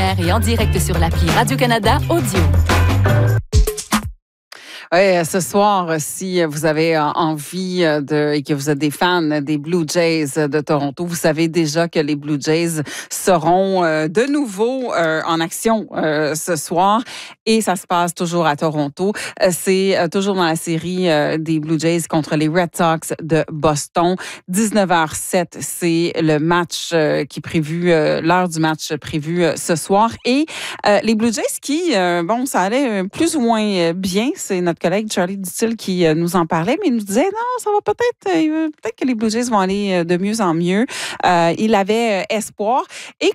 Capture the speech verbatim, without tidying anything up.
R et en direct sur l'appli Radio-Canada Audio. Oui, ce soir, si vous avez envie de, et que vous êtes des fans des Blue Jays de Toronto, vous savez déjà que les Blue Jays seront de nouveau en action ce soir et ça se passe toujours à Toronto. C'est toujours dans la série des Blue Jays contre les Red Sox de Boston. dix-neuf heures sept, c'est le match qui est prévu, l'heure du match prévu ce soir. Et les Blue Jays qui, bon, ça allait plus ou moins bien, c'est notre collègue Charlie Dutil qui euh, nous en parlait, mais il nous disait non, ça va peut-être, euh, peut-être que les Blue Jays vont aller euh, de mieux en mieux. Euh, il avait euh, espoir. Et